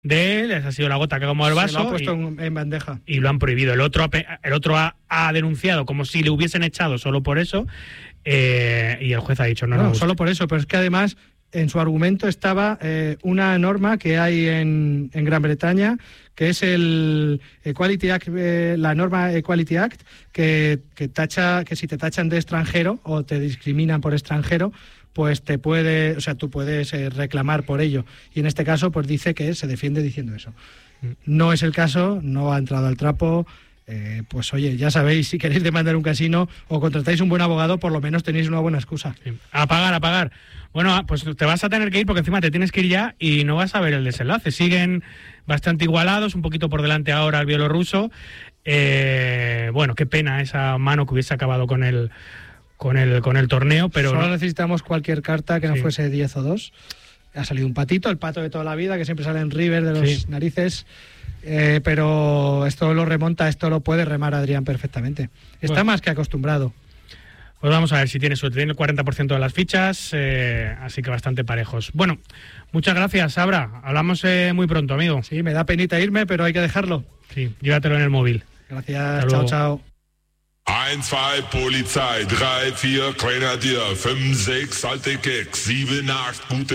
de él, esa ha sido la gota que ha colmado el vaso. Se lo ha puesto en bandeja. Y lo han prohibido. El otro ha denunciado como si le hubiesen echado solo por eso, y el juez ha dicho no, solo por eso, pero es que además en su argumento estaba una norma que hay en Gran Bretaña, que es el Equality Act, la norma Equality Act, que tacha que si te tachan de extranjero o te discriminan por extranjero, pues tú puedes reclamar por ello. Y en este caso, pues dice que se defiende diciendo eso. No es el caso, no ha entrado al trapo. Pues oye, ya sabéis, si queréis demandar un casino o contratáis un buen abogado, por lo menos tenéis una buena excusa. Sí. A pagar. Bueno, pues te vas a tener que ir porque encima te tienes que ir ya y no vas a ver el desenlace. Siguen bastante igualados, un poquito por delante ahora el bielorruso. Bueno, qué pena esa mano que hubiese acabado con el torneo, pero solo necesitamos cualquier carta que no fuese 10 o 2. Ha salido un patito, el pato de toda la vida, que siempre sale en River de los narices. Pero esto lo puede remar Adrián perfectamente. Está más que acostumbrado. Pues vamos a ver si tiene suerte. Tiene el 40% de las fichas, así que bastante parejos. Bueno, muchas gracias, Sabra. Hablamos muy pronto, amigo. Sí, me da penita irme, pero hay que dejarlo. Sí, llévatelo en el móvil. Gracias, chao. 1, 2, Polizei, 3, 4, Grenadier, 5, 6, alte Keks, 7, 8, gute